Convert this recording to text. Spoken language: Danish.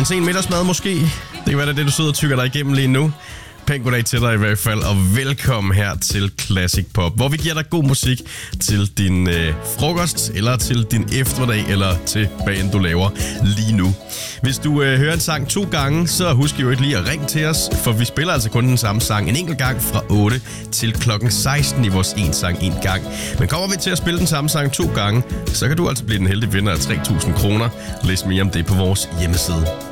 En sen middagsmad måske. Det kan være, det du sidder og tykker dig igennem lige nu. Pæn goddag til dig i hvert fald, og velkommen her til Classic Pop, hvor vi giver dig god musik til din frokost, eller til din eftermiddag, eller til hvad end du laver lige nu. Hvis du hører en sang 2 gange, så husk jo ikke lige at ringe til os, for vi spiller altså kun den samme sang en enkelt gang fra 8 til klokken 16 i vores en sang en gang. Men kommer vi til at spille den samme sang 2 gange, så kan du altså blive den heldige vinder af 3.000 kroner. Læs mere om det på vores hjemmeside.